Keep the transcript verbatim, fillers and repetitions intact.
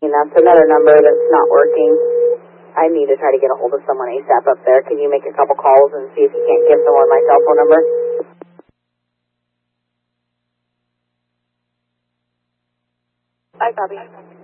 working. That's another number that's not working. I need to try to get a hold of someone ASAP up there. Can you make a couple calls and see if you can't give someone my cell phone number? I copy.